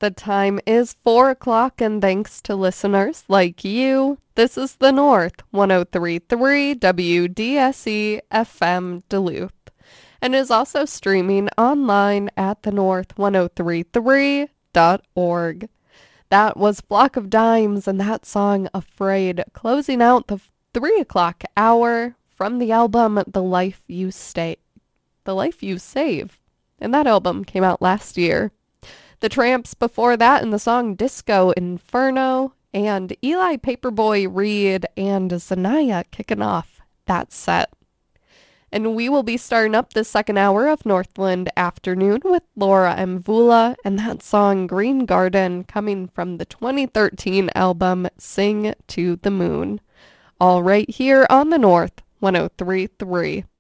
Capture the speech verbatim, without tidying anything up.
The time is four o'clock, and thanks to listeners like you, this is the North one oh three point three W D S E F M Duluth, and is also streaming online at the north ten thirty-three dot org. That was Flock of Dimes and that song Afraid, closing out the three o'clock hour from the album The Life You Stay, The Life You Save, and that album came out last year. The Tramps before that in the song Disco Inferno, and Eli Paperboy Reed and Zanaya kicking off that set. And we will be starting up the second hour of Northland Afternoon with Laura Mvula and that song Green Garden, coming from the twenty thirteen album Sing to the Moon. All right here on the North one oh three point three.